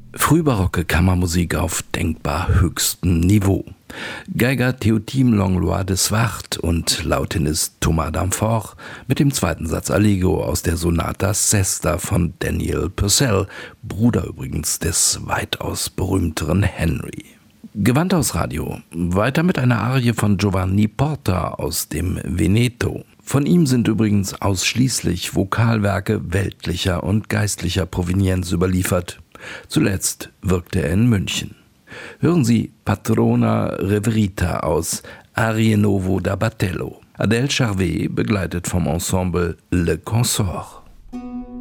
Frühbarocke Kammermusik auf denkbar höchstem Niveau. Geiger Théotime Langlois de Swart und Lautinist Thomas d'Amfort mit dem zweiten Satz Allegro aus der Sonata Sesta von Daniel Purcell, Bruder übrigens des weitaus berühmteren Henry. Gewandhausradio, weiter mit einer Arie von Giovanni Porta aus dem Veneto. Von ihm sind übrigens ausschließlich Vokalwerke weltlicher und geistlicher Provenienz überliefert. Zuletzt wirkte er in München. Hören Sie Patrona Reverita aus Arie Novo da Battello. Adèle Charvet begleitet vom Ensemble Le Consort.